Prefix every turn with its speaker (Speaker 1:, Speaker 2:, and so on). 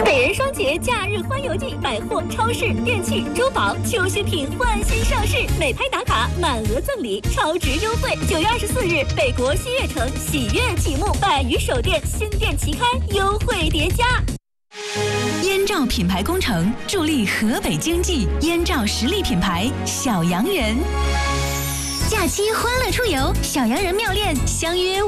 Speaker 1: 美人双节假日欢游季，百货、超市、电器、珠宝、秋靴品换新上市，美拍打卡满额赠礼，超值优惠。9月24日，北国新悦城喜悦启幕，100余首店新店齐开，优惠叠加。
Speaker 2: 燕赵品牌工程助力河北经济，燕赵实力品牌小洋人。假期欢乐出游，小洋人妙恋相约